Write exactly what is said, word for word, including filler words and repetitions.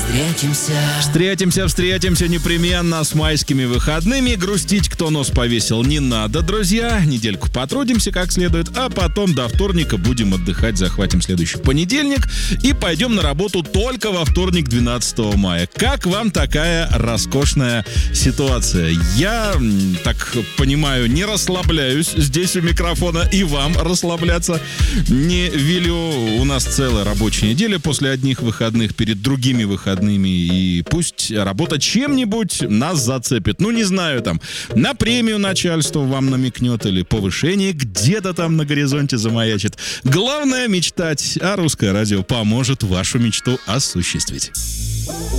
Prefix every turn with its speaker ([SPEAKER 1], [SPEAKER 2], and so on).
[SPEAKER 1] встретимся.
[SPEAKER 2] Встретимся, встретимся непременно с майскими выходными. Грустить, кто нос повесил, не надо, друзья. Недельку потрудимся как следует, а потом до вторника будем отдыхать, захватим следующий понедельник и пойдем на работу только во вторник, двенадцатого мая. Как вам такая роскошная ситуация? Я, так понимаю, не расслабляюсь здесь у микрофона, и вам расслабляться не велю. У нас целая рабочая неделя после одних выходных перед другими выходными, и пусть работа чем-нибудь нас зацепит. Ну, не знаю, там, на премию начальство вам намекнет или повышение где-то там на горизонте замаячит. Главное — мечтать, а Русское радио поможет вашу мечту осуществить.